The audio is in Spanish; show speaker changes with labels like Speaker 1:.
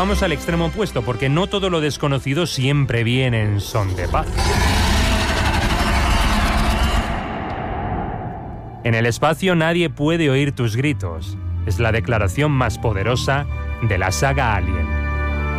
Speaker 1: vamos al extremo opuesto, porque no todo lo desconocido siempre viene en son de paz. En el espacio nadie puede oír tus gritos. Es la declaración más poderosa de la saga Alien.